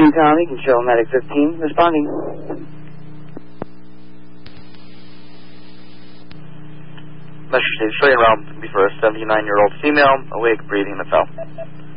Tommy, control medic 15, responding. Message state, showing around for a 79-year-old female, awake, breathing in the cell.